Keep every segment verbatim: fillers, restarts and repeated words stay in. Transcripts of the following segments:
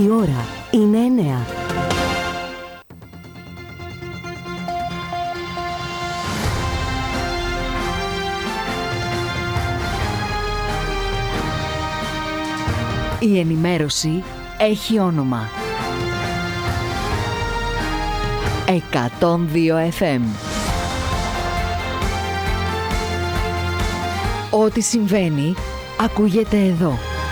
Η ώρα είναι εννέα. Η ενημέρωση έχει όνομα. εκατόν δύο εφ εμ. Ό,τι συμβαίνει, ακούγεται εδώ.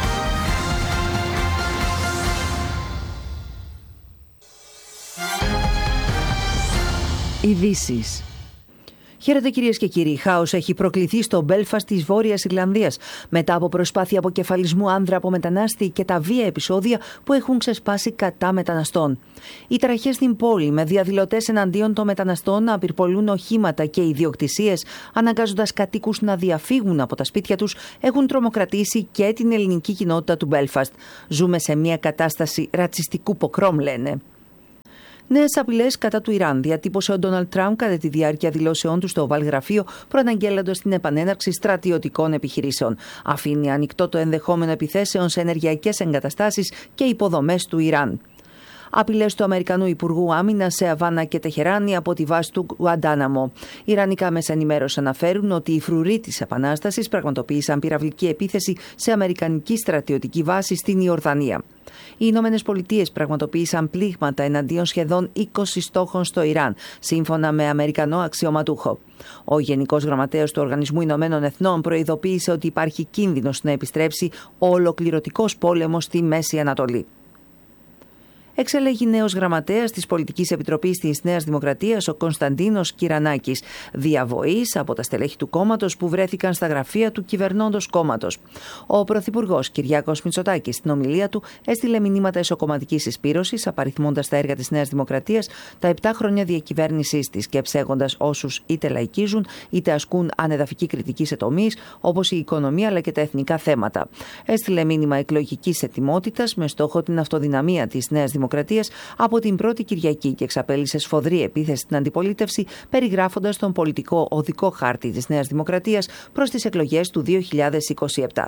Ειδήσεις. Χαίρετε κυρίες και κύριοι. Χάος έχει προκληθεί στο Μπέλφαστ της Βόρειας Ιρλανδίας μετά από προσπάθεια αποκεφαλισμού άνδρα από μετανάστη και τα βία επεισόδια που έχουν ξεσπάσει κατά μεταναστών. Οι ταραχές στην πόλη με διαδηλωτές εναντίον των μεταναστών να απειρπολούν οχήματα και ιδιοκτησίες, αναγκάζοντας κατοίκους να διαφύγουν από τα σπίτια τους, έχουν τρομοκρατήσει και την ελληνική κοινότητα του Μπέλφαστ. Ζούμε σε μια κατάσταση ρατσιστικού ποκρόμ, λένε. Νέες απειλές κατά του Ιράν διατύπωσε ο Ντόναλντ Τραμπ κατά τη διάρκεια δηλώσεών του στο Οβάλ Γραφείο, προαναγγέλλοντας την επανέναρξη στρατιωτικών επιχειρήσεων. Αφήνει ανοιχτό το ενδεχόμενο επιθέσεων σε ενεργειακές εγκαταστάσεις και υποδομές του Ιράν. Απειλές του Αμερικανού Υπουργού Άμυνας σε Αβάνα και Τεχεράνη από τη βάση του Γουαντάναμο. Ιρανικά μέσα ενημέρωση αναφέρουν ότι οι φρουροί της Επανάστασης πραγματοποίησαν πυραυλική επίθεση σε αμερικανική στρατιωτική βάση στην Ιορδανία. Οι Ηνωμένες Πολιτείες πραγματοποίησαν πλήγματα εναντίον σχεδόν είκοσι στόχων στο Ιράν, σύμφωνα με Αμερικανό αξιωματούχο. Ο Γενικός Γραμματέας του Οργανισμού Ηνωμένων Εθνών προειδοποίησε ότι υπάρχει κίνδυνος να επιστρέψει ο ολοκληρωτικός πόλεμος στη Μέση Ανατολή. Εξελέγει νέος γραμματέας της Πολιτικής Επιτροπής της Νέας Δημοκρατίας, ο Κωνσταντίνος Κυρανάκης, διαβοής από τα στελέχη του κόμματος που βρέθηκαν στα γραφεία του κυβερνώντος κόμματος. Ο Πρωθυπουργός Κυριάκος Μητσοτάκης, στην ομιλία του, έστειλε μηνύματα εσωκομματικής συσπήρωσης, απαριθμώντας τα έργα της Νέας Δημοκρατίας, τα επτά χρόνια διακυβέρνησής της και ψέγοντας όσους είτε λαϊκίζουν είτε ασκούν ανεδαφική κριτική σε τομείς όπως η οικονομία αλλά και τα εθνικά θέματα. Έστειλε μήνυμα εκλογικής ετοιμότητας με στόχο την αυτοδυναμία της Νέας Δημοκρατίας από την πρώτη Κυριακή και εξαπέλυσε σφοδρή επίθεση στην αντιπολίτευση, περιγράφοντας τον πολιτικό οδικό χάρτη της Νέας Δημοκρατίας προς τις εκλογές του δύο χιλιάδες είκοσι επτά.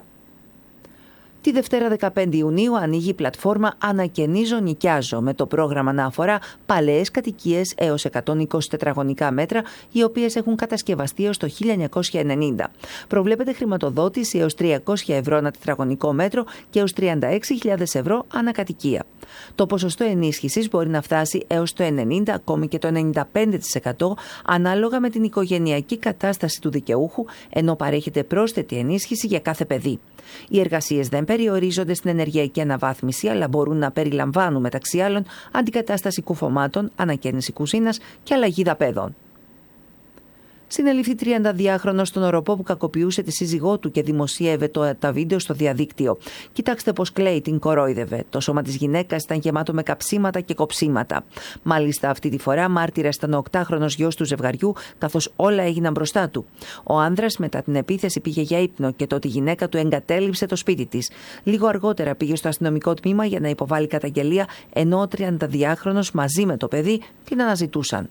Τη Δευτέρα δεκαπέντε Ιουνίου ανοίγει η πλατφόρμα Ανακαινίζω Νοικιάζω, με το πρόγραμμα να αφορά παλαιές κατοικίες έως εκατόν είκοσι τετραγωνικά μέτρα, οι οποίες έχουν κατασκευαστεί έως το χίλια εννιακόσια ενενήντα. Προβλέπεται χρηματοδότηση έως τριακόσια ευρώ ανά τετραγωνικό μέτρο και έως τριάντα έξι χιλιάδες ευρώ ανά κατοικία. Το ποσοστό ενίσχυσης μπορεί να φτάσει έως το ενενήντα ακόμη και το ενενήντα πέντε τοις εκατό ανάλογα με την οικογενειακή κατάσταση του δικαιούχου, ενώ παρέχεται πρόσθετη ενίσχυση για κάθε παιδί. Οι εργασίες δεν περιορίζονται στην ενεργειακή αναβάθμιση, αλλά μπορούν να περιλαμβάνουν μεταξύ άλλων αντικατάσταση κουφωμάτων, ανακαίνιση κουζίνας και αλλαγή δαπέδων. Συνελήφθη τριανταδυάχρονος στον οροπό που κακοποιούσε τη σύζυγό του και δημοσίευε το, τα βίντεο στο διαδίκτυο. Κοιτάξτε πως κλαίει, την κορόιδευε. Το σώμα της γυναίκας ήταν γεμάτο με καψίματα και κοψίματα. Μάλιστα, αυτή τη φορά μάρτυρας ήταν ο οκτάχρονος γιος του ζευγαριού, καθώς όλα έγιναν μπροστά του. Ο άνδρας μετά την επίθεση πήγε για ύπνο και τότε η γυναίκα του εγκατέλειψε το σπίτι της. Λίγο αργότερα πήγε στο αστυνομικό τμήμα για να υποβάλει καταγγελία, ενώ ο τριανταδυάχρονος μαζί με το παιδί την αναζητούσαν.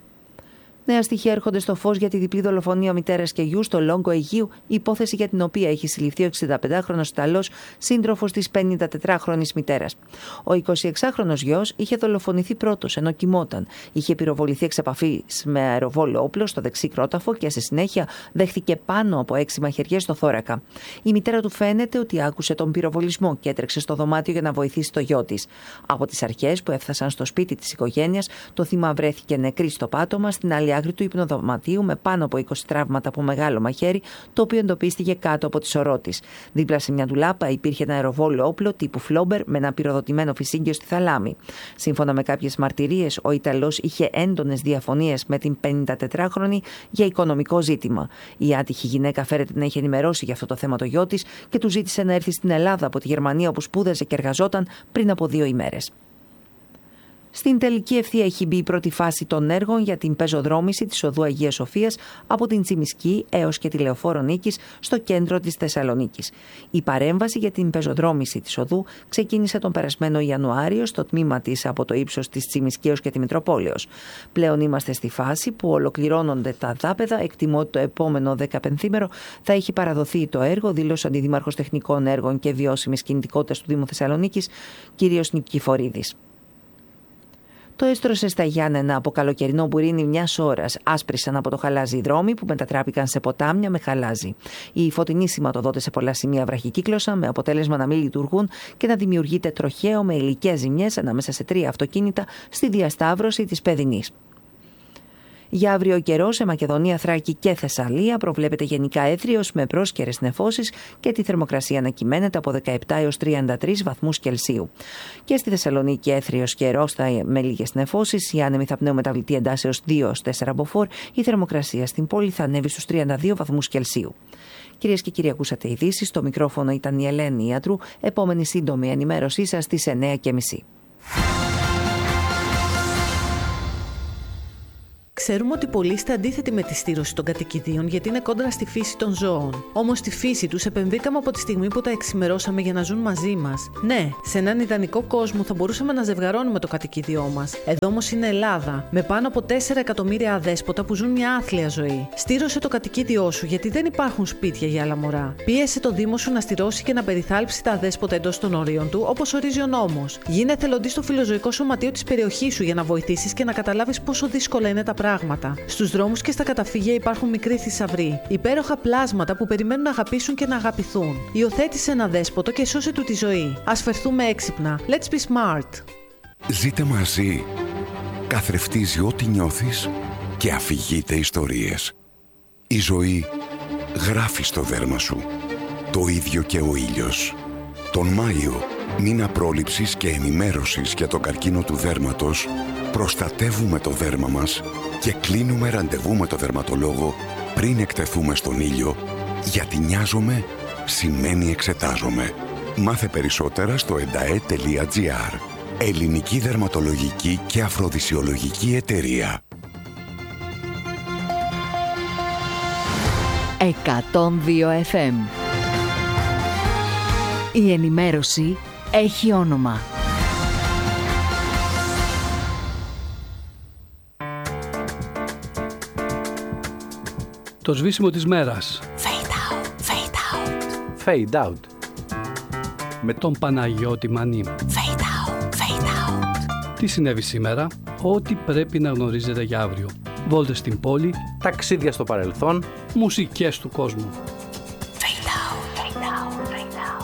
Νέα στοιχεία έρχονται στο φως για τη διπλή δολοφονία μητέρας και γιου στο Λόγκο Αιγείου, υπόθεση για την οποία έχει συλληφθεί ο εξηνταπεντάχρονος Ιταλός σύντροφος της πενηντατετράχρονης μητέρας. Ο εικοσιεξάχρονος γιος είχε δολοφονηθεί πρώτος ενώ κοιμόταν. Είχε πυροβοληθεί εξ επαφής με αεροβόλο όπλο στο δεξί κρόταφο και στη συνέχεια δέχτηκε πάνω από έξι μαχαιριές στο θώρακα. Η μητέρα του φαίνεται ότι άκουσε τον πυροβολισμό και έτρεξε στο δωμάτιο για να βοηθήσει το γιο της. Από τις αρχές που έφτασαν στο σπίτι της οικογένειας, το θύμα βρέθηκε νεκρή στο πάτωμα στην άλλη άκρη του υπνοδωματίου με πάνω από είκοσι τραύματα από μεγάλο μαχαίρι, το οποίο εντοπίστηκε κάτω από τη σωρό της. Δίπλα σε μια ντουλάπα υπήρχε ένα αεροβόλο όπλο τύπου φλόμπερ με ένα πυροδοτημένο φυσίγγιο στη θαλάμη. Σύμφωνα με κάποιες μαρτυρίες, ο Ιταλός είχε έντονες διαφωνίες με την πενηντατετράχρονη για οικονομικό ζήτημα. Η άτυχη γυναίκα φέρεται να είχε ενημερώσει για αυτό το θέμα το γιο της και του ζήτησε να έρθει στην Ελλάδα από τη Γερμανία, όπου σπούδαζε και εργαζόταν πριν από δύο ημέρες. Στην τελική ευθεία έχει μπει η πρώτη φάση των έργων για την πεζοδρόμηση της οδού Αγίας Σοφίας από την Τσιμισκή έως και τη Λεωφόρο Νίκης στο κέντρο της Θεσσαλονίκης. Η παρέμβαση για την πεζοδρόμηση της οδού ξεκίνησε τον περασμένο Ιανουάριο στο τμήμα της από το ύψος της Τσιμισκή έως και τη Μητροπόλεως. Πλέον είμαστε στη φάση που ολοκληρώνονται τα δάπεδα. Εκτιμώ ότι το επόμενο δεκαπενθήμερο θα έχει παραδοθεί το έργο, δήλωσε ο Αντιδήμαρχος Τεχνικών Έργων και Βιώσιμης Κινητικότητας του Δήμου Θεσσαλονίκης, κ. Νικηφορίδης. Το έστρωσε στα Γιάννενα από καλοκαιρινό μπουρίνι μιας ώρας. Άσπρισαν από το χαλάζι οι δρόμοι που μετατράπηκαν σε ποτάμια με χαλάζι. Οι φωτεινοί σηματοδότες σε πολλά σημεία βραχικύκλωσαν, με αποτέλεσμα να μην λειτουργούν και να δημιουργείται τροχαίο με υλικές ζημιές ανάμεσα σε τρία αυτοκίνητα στη διασταύρωση της Παιδινής. Για αύριο καιρό σε Μακεδονία, Θράκη και Θεσσαλία προβλέπεται γενικά έθριος με πρόσκαιρες νεφώσεις και τη θερμοκρασία να κυμαίνεται από δεκαεπτά έως τριάντα τρεις βαθμούς Κελσίου. Και στη Θεσσαλονίκη έθριος καιρός με λίγες νεφώσεις, οι άνεμοι θα πνέουν μεταβλητή εντάσεως δύο έως τέσσερα μποφόρ, η θερμοκρασία στην πόλη θα ανέβει στους τριάντα δύο βαθμούς Κελσίου. Κυρίες και κύριοι, ακούσατε ειδήσεις. Στο μικρόφωνο ήταν η Ελένη Ιατρού. Επόμενη σύντομη ενημέρωσή σας στις εννιά και μισή. Ξέρουμε ότι πολλοί είστε αντίθετοι με τη στήρωση των κατοικιδίων γιατί είναι κόντρα στη φύση των ζώων. Όμως στη φύση τους επενδύκαμε από τη στιγμή που τα εξημερώσαμε για να ζουν μαζί μας. Ναι, σε έναν ιδανικό κόσμο θα μπορούσαμε να ζευγαρώνουμε το κατοικίδιό μας. Εδώ όμως είναι Ελλάδα, με πάνω από τέσσερα εκατομμύρια αδέσποτα που ζουν μια άθλια ζωή. Στήρωσε το κατοικίδιό σου γιατί δεν υπάρχουν σπίτια για άλλα μωρά. Πίεσε το Δήμο σου να στηρώσει και να περιθάλψει τα αδέσποτα εντός των ορίων του, όπως ορίζει ο νόμος. Γίνε εθελοντής στο φιλοζωικό σωματείο της περιοχής σου για να βοηθήσεις και να καταλάβεις πόσο δύσκολα είναι τα πράγματα. Στους δρόμους και στα καταφύγια υπάρχουν μικροί θησαυροί, υπέροχα πλάσματα που περιμένουν να αγαπήσουν και να αγαπηθούν. Υιοθέτησε ένα δέσποτο και σώσε του τη ζωή. Ας φερθούμε έξυπνα. Let's be smart. Ζείτε μαζί. Καθρεφτίζει ό,τι νιώθεις και αφηγείται ιστορίες. Η ζωή γράφει στο δέρμα σου. Το ίδιο και ο ήλιος. Τον Μάιο, μήνα πρόληψης και ενημέρωσης για τον καρκίνο του δέρματος, προστατεύουμε το δέρμα μας και κλείνουμε ραντεβού με το δερματολόγο πριν εκτεθούμε στον ήλιο, γιατί νοιάζομαι σημαίνει εξετάζομαι. Μάθε περισσότερα στο εντα-ε τελεία τζι άρ. Ελληνική Δερματολογική και Αφροδισιολογική Εταιρεία. εκατόν δύο εφ εμ. Η ενημέρωση έχει όνομα. Το σβήσιμο της μέρας. Fade out, fade out. Fade out. Με τον Παναγιώτη Μανή. Fade out, fade out. Τι συνέβη σήμερα, ό,τι πρέπει να γνωρίζετε για αύριο. Βόλτες στην πόλη, Ταξίδια στο παρελθόν, μουσικές του κόσμου.